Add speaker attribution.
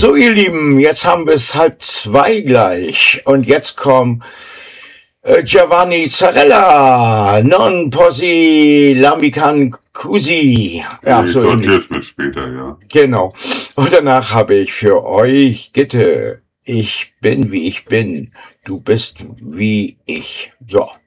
Speaker 1: So, ihr Lieben, jetzt haben wir es 1:30 gleich. Und jetzt kommt Giovanni Zarella, non posi l'amican cusi. Ja, so
Speaker 2: Gott,
Speaker 1: ähnlich.
Speaker 2: jetzt bis später, ja.
Speaker 1: Genau. Und danach habe ich für euch Gitte. Ich bin, wie ich bin. Du bist wie ich. So.